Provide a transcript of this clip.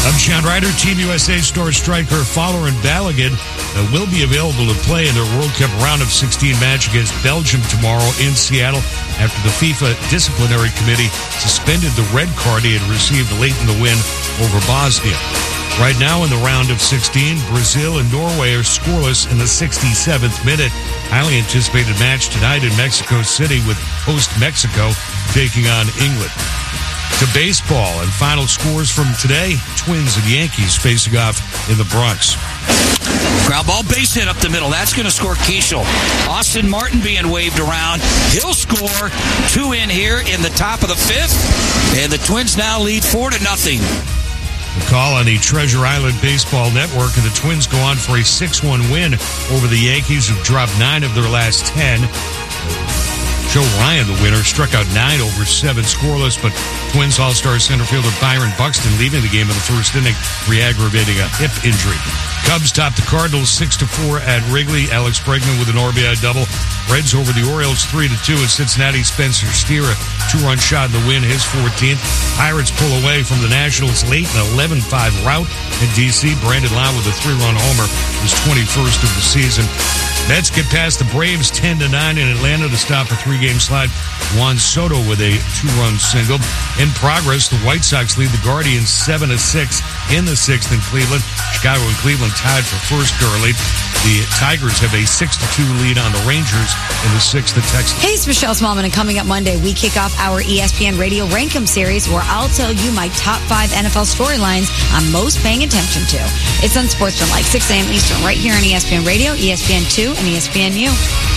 I'm Sean Ryder. Team USA star striker Fowler and Balogun will be available to play in their World Cup round of 16 match against Belgium tomorrow in Seattle after the FIFA Disciplinary Committee suspended the red card he had received late in the win over Bosnia. Right now in the round of 16, Brazil and Norway are scoreless in the 67th minute. Highly anticipated match tonight in Mexico City with host Mexico taking on England. To baseball and final scores from today, Twins and Yankees facing off in the Bronx. Ground ball base hit up the middle. That's going to score Keishel. Austin Martin being waved around. He'll score. 2 in here in the top of the 5th. And the Twins now lead 4-0. The call on the Treasure Island Baseball Network, and the Twins go on for a 6-1 win over the Yankees, who've dropped 9 of their last 10. Joe Ryan, the winner, struck out 9 over 7 scoreless, but Twins All-Star center fielder Byron Buxton leaving the game in the first inning, re-aggravating a hip injury. Cubs top the Cardinals 6-4 at Wrigley. Alex Bregman with an RBI double. Reds over the Orioles 3-2 at Cincinnati. Spencer Steer, a 2-run shot in the win, his 14th. Pirates pull away from the Nationals late in an 11-5 rout in D.C. Brandon Lau with a 3-run homer, his 21st of the season. Mets get past the Braves 10-9 in Atlanta to stop a 3-game slide. Juan Soto with a 2-run single. In progress, the White Sox lead the Guardians 7-6 in the 6th in Cleveland. Chicago and Cleveland tied for first early. The Tigers have a 6-2 lead on the Rangers in the 6th at Texas. Hey, it's Michelle Smallman, and coming up Monday, we kick off our ESPN Radio Rankem series where I'll tell you my top 5 NFL storylines I'm most paying attention to. It's on Sportsman like 6 a.m. Eastern right here on ESPN Radio, ESPN2, and ESPNU.